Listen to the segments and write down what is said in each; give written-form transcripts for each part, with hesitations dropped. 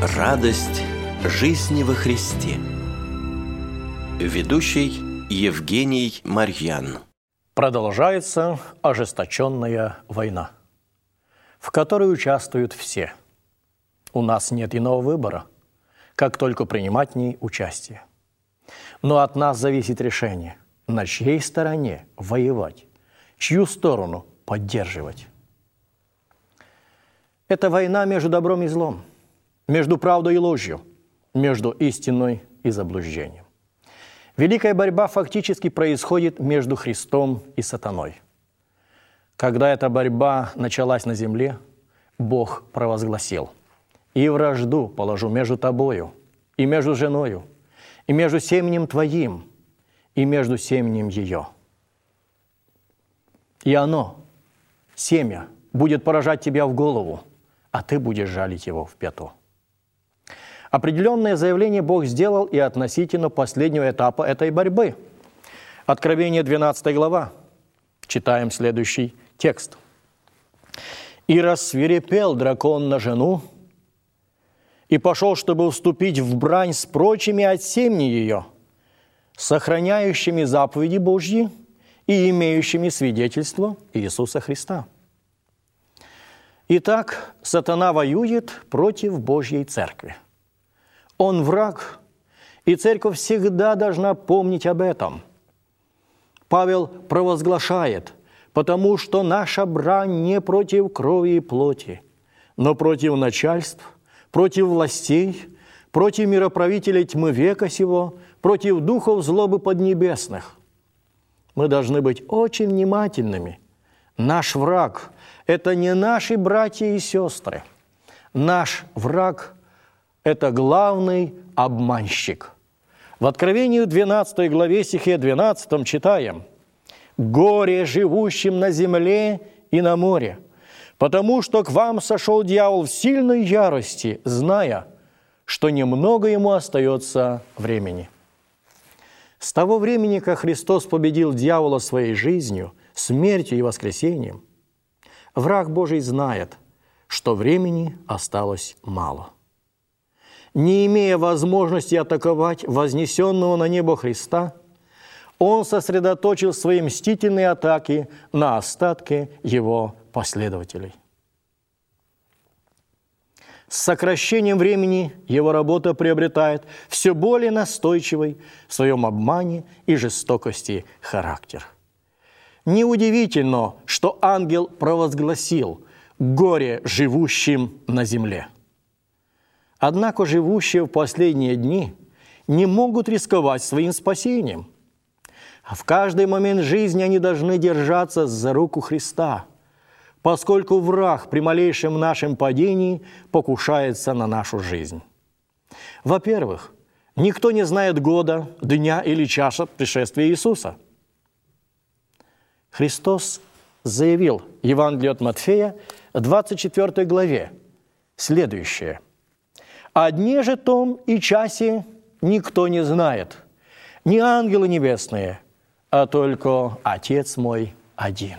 Радость жизни во Христе. Ведущий Евгений Марьян. Продолжается ожесточенная война, в которой участвуют все. У нас нет иного выбора, как только принимать в ней участие. Но от нас зависит решение, на чьей стороне воевать, чью сторону поддерживать. Это война между добром и злом, между правдой и ложью, между истиной и заблуждением. Великая борьба фактически происходит между Христом и сатаной. Когда эта борьба началась на земле, Бог провозгласил: «И вражду положу между тобою, и между женою, и между семенем твоим, и между семенем ее. И оно, семя, будет поражать тебя в голову, а ты будешь жалить его в пяту». Определенное заявление Бог сделал и относительно последнего этапа этой борьбы. Откровение 12 глава. Читаем следующий текст. «И рассвирепел дракон на жену, и пошел, чтобы вступить в брань с прочими от семени ее, сохраняющими заповеди Божьи и имеющими свидетельство Иисуса Христа». Итак, сатана воюет против Божьей Церкви. Он враг, и Церковь всегда должна помнить об этом. Павел провозглашает: «Потому что наша брань не против крови и плоти, но против начальств, против властей, против мироправителей тьмы века сего, против духов злобы поднебесных». Мы должны быть очень внимательными. Наш враг – это не наши братья и сестры. Наш враг – это главный обманщик. В Откровении 12 главе стихе 12 читаем: «Горе живущим на земле и на море, потому что к вам сошел дьявол в сильной ярости, зная, что немного ему остается времени». С того времени, как Христос победил дьявола своей жизнью, смертью и воскресением, враг Божий знает, что времени осталось мало. Не имея возможности атаковать вознесенного на небо Христа, он сосредоточил свои мстительные атаки на остатки его последователей. С сокращением времени его работа приобретает все более настойчивый в своем обмане и жестокости характер. Неудивительно, что ангел провозгласил: «Горе живущим на земле». Однако живущие в последние дни не могут рисковать своим спасением. А в каждый момент жизни они должны держаться за руку Христа, поскольку враг при малейшем нашем падении покушается на нашу жизнь. Во-первых, никто не знает года, дня или часа пришествия Иисуса. Христос заявил в Евангелии от Матфея, 24 главе, следующее: «О дне же том и часе никто не знает, ни ангелы небесные, а только Отец мой один».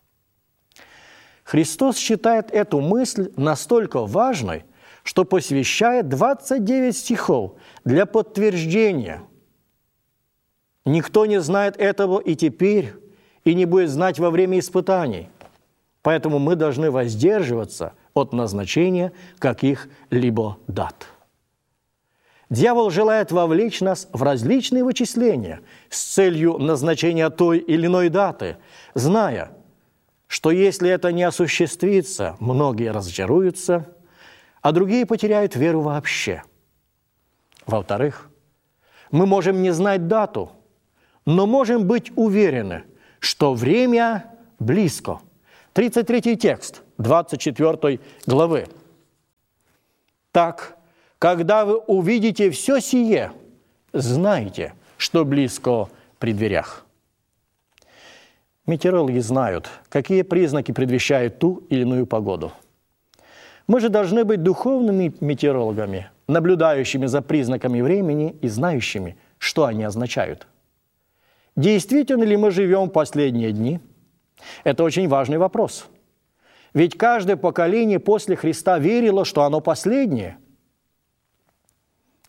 Христос считает эту мысль настолько важной, что посвящает 29 стихов для подтверждения. Никто не знает этого и теперь, и не будет знать во время испытаний. Поэтому мы должны воздерживаться от назначения каких-либо дат. Дьявол желает вовлечь нас в различные вычисления с целью назначения той или иной даты, зная, что если это не осуществится, многие разочаруются, а другие потеряют веру вообще. Во-вторых, мы можем не знать дату, но можем быть уверены, что время близко. 33 текст 24 главы. «Так, когда вы увидите все сие, знайте, что близко при дверях». Метеорологи знают, какие признаки предвещают ту или иную погоду. Мы же должны быть духовными метеорологами, наблюдающими за признаками времени и знающими, что они означают. Действительно ли мы живем в последние дни? Это очень важный вопрос. Ведь каждое поколение после Христа верило, что оно последнее.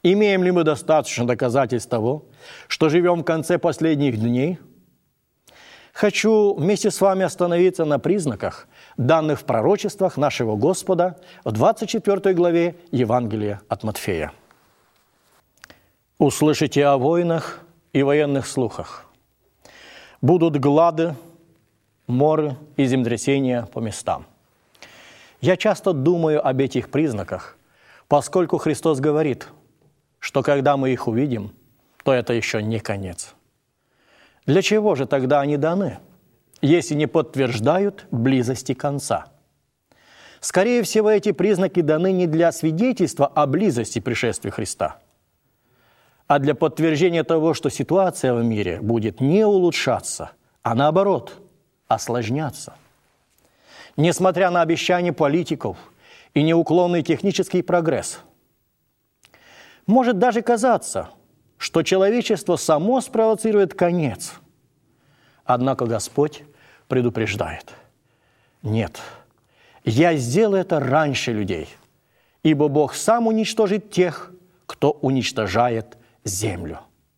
Имеем ли мы достаточно доказательств того, что живем в конце последних дней? Хочу вместе с вами остановиться на признаках, данных в пророчествах нашего Господа в 24 главе Евангелия от Матфея. «Услышите о войнах и военных слухах. Будут глады, моры и землетрясения по местам». Я часто думаю об этих признаках, поскольку Христос говорит, что когда мы их увидим, то это еще не конец. Для чего же тогда они даны, если не подтверждают близости конца? Скорее всего, эти признаки даны не для свидетельства о близости пришествия Христа, а для подтверждения того, что ситуация в мире будет не улучшаться, а наоборот, осложняться. Несмотря на обещания политиков и неуклонный технический прогресс, может даже казаться, что человечество само спровоцирует конец. Однако Господь предупреждает: нет, я сделаю это раньше людей, ибо Бог сам уничтожит тех, кто уничтожает землю.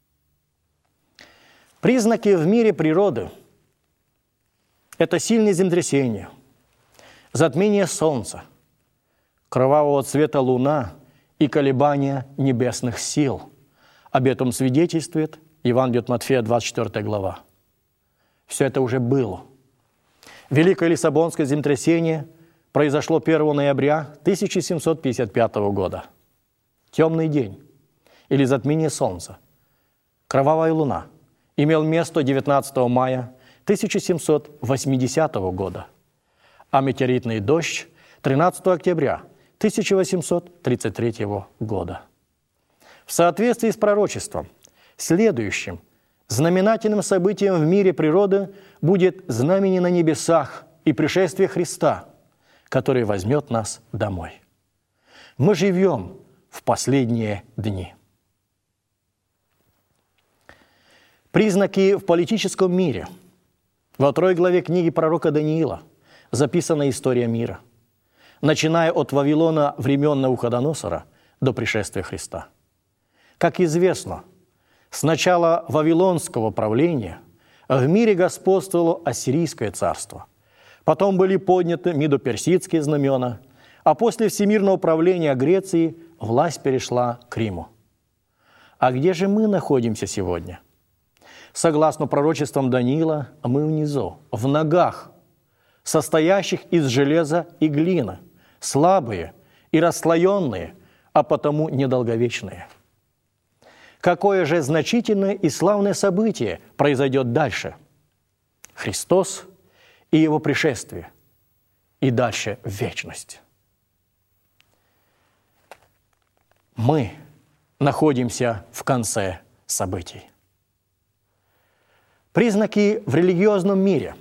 Признаки в мире природы – это сильные землетрясения, затмение солнца, кровавого цвета луна и колебания небесных сил. Об этом свидетельствует Евангелие от Матфея, 24 глава. Все это уже было. Великое Лиссабонское землетрясение произошло 1 ноября 1755 года. Темный день или затмение солнца, кровавая луна имел место 19 мая 1780 года, а метеоритный дождь 13 октября 1833 года. В соответствии с пророчеством, следующим знаменательным событием в мире природы будет знамение на небесах и пришествие Христа, который возьмет нас домой. Мы живем в последние дни. Признаки в политическом мире. Во 2 главе книги пророка Даниила записана история мира, начиная от Вавилона времен Навуходоносора до пришествия Христа. Как известно, с начала вавилонского правления в мире господствовало Ассирийское царство. Потом были подняты медо-персидские знамена, а после всемирного правления Греции власть перешла к Риму. А где же мы находимся сегодня? Согласно пророчествам Даниила, мы внизу, в ногах, состоящих из железа и глины, слабые и расслоенные, а потому недолговечные. Какое же значительное и славное событие произойдет дальше? Христос и Его пришествие, и дальше вечность. Мы находимся в конце событий. Признаки в религиозном мире.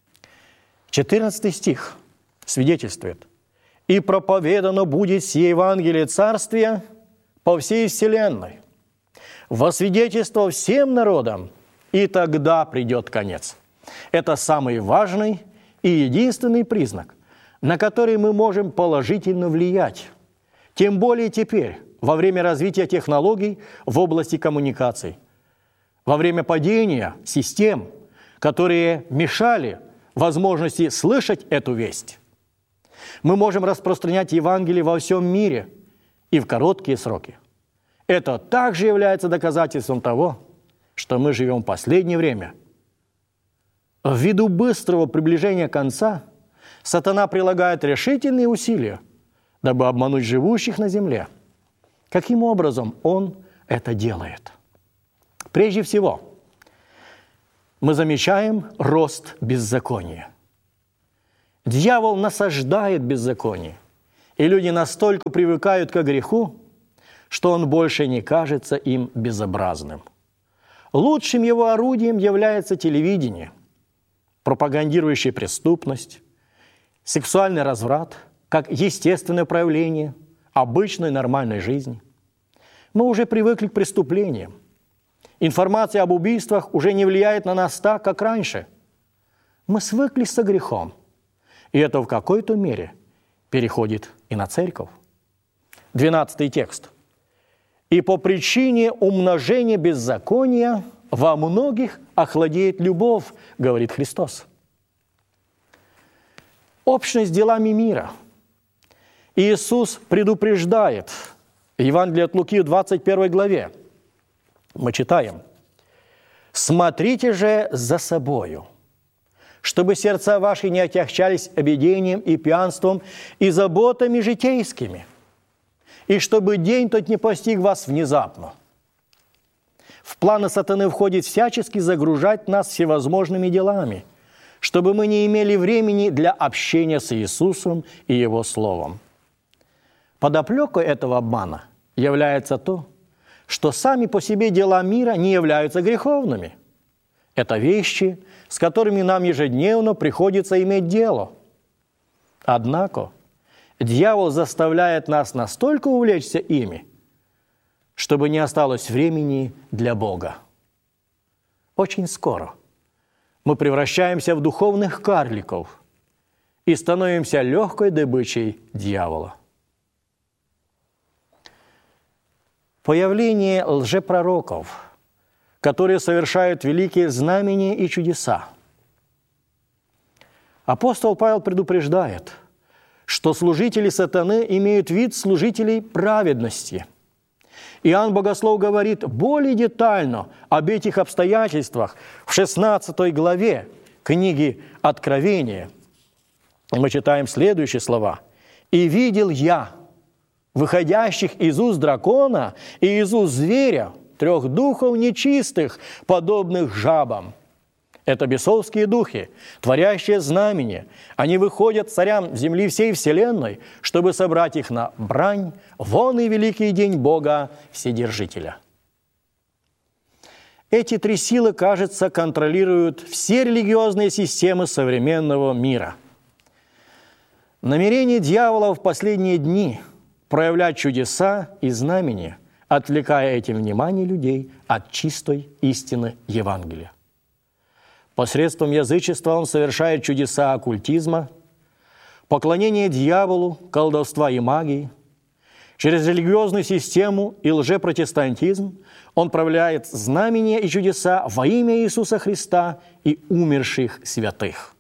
14 стих свидетельствует: «И проповедано будет сие Евангелие Царствия по всей вселенной, во свидетельство всем народам, и тогда придет конец». Это самый важный и единственный признак, на который мы можем положительно влиять. Тем более теперь, во время развития технологий в области коммуникаций, во время падения систем, которые мешали возможности слышать эту весть. Мы можем распространять Евангелие во всем мире и в короткие сроки. Это также является доказательством того, что мы живем в последнее время. Ввиду быстрого приближения конца, сатана прилагает решительные усилия, дабы обмануть живущих на земле. Каким образом он это делает? Прежде всего, мы замечаем рост беззакония. Дьявол насаждает беззаконие, и люди настолько привыкают к греху, что он больше не кажется им безобразным. Лучшим его орудием является телевидение, пропагандирующее преступность, сексуальный разврат, как естественное проявление обычной нормальной жизни. Мы уже привыкли к преступлениям. Информация об убийствах уже не влияет на нас так, как раньше. Мы свыклись со грехом, и это в какой-то мере переходит и на церковь. 12 текст. И по причине умножения беззакония во многих охладеет любовь, говорит Христос. Общность делами мира. Иисус предупреждает. Евангелие от Луки в 21 главе. Мы читаем: «Смотрите же за собою, чтобы сердца ваши не отягчались обедением и пьянством и заботами житейскими, и чтобы день тот не постиг вас внезапно». В планы сатаны входит всячески загружать нас всевозможными делами, чтобы мы не имели времени для общения с Иисусом и Его Словом. Подоплекой этого обмана является то, что сами по себе дела мира не являются греховными. Это вещи, с которыми нам ежедневно приходится иметь дело. Однако дьявол заставляет нас настолько увлечься ими, чтобы не осталось времени для Бога. Очень скоро мы превращаемся в духовных карликов и становимся легкой добычей дьявола. Появление лжепророков, которые совершают великие знамения и чудеса. Апостол Павел предупреждает, что служители сатаны имеют вид служителей праведности. Иоанн Богослов говорит более детально об этих обстоятельствах в 16 главе книги Откровения. И мы читаем следующие слова. «И видел я выходящих из уст дракона и из уст зверя 3 духов нечистых, подобных жабам». Это бесовские духи, творящие знамения. Они выходят царям земли всей вселенной, чтобы собрать их на брань, вон и великий день Бога Вседержителя. Эти 3 силы, кажется, контролируют все религиозные системы современного мира. Намерение дьявола в последние дни проявлять чудеса и знамения, отвлекая этим внимание людей от чистой истины Евангелия. Посредством язычества он совершает чудеса оккультизма, поклонение дьяволу, колдовства и магии. Через религиозную систему и лжепротестантизм он проявляет знамения и чудеса во имя Иисуса Христа и умерших святых.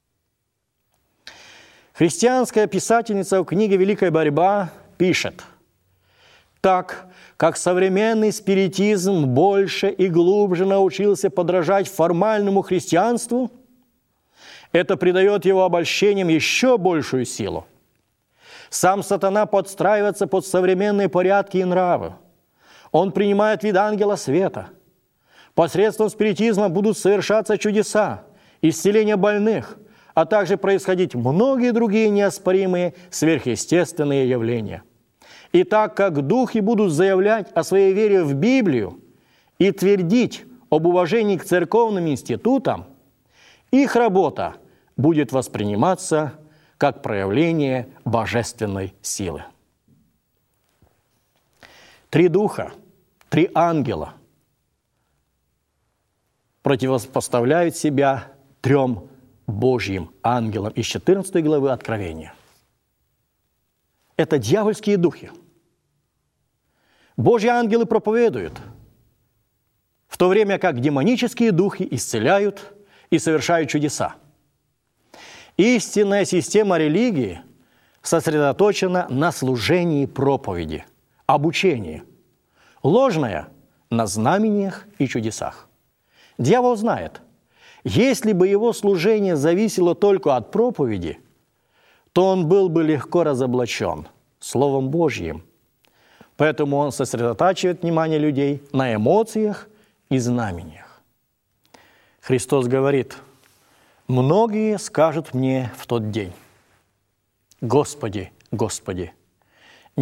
Христианская писательница в книге «Великая борьба» пишет: «Так как современный спиритизм больше и глубже научился подражать формальному христианству, это придает его обольщениям еще большую силу. Сам сатана подстраивается под современные порядки и нравы. Он принимает вид ангела света. Посредством спиритизма будут совершаться чудеса, исцеление больных, а также происходить многие другие неоспоримые сверхъестественные явления. И так как духи будут заявлять о своей вере в Библию и твердить об уважении к церковным институтам, их работа будет восприниматься как проявление божественной силы». 3 духа, 3 ангела противопоставляют себя 3 Божьим ангелам из 14 главы Откровения. Это дьявольские духи. Божьи ангелы проповедуют, в то время как демонические духи исцеляют и совершают чудеса. Истинная система религии сосредоточена на служении проповеди, обучении. Ложная – на знамениях и чудесах. Дьявол знает, если бы его служение зависело только от проповеди, то он был бы легко разоблачен Словом Божьим. Поэтому он сосредотачивает внимание людей на эмоциях и знамениях. Христос говорит: «Многие скажут мне в тот день: Господи, Господи,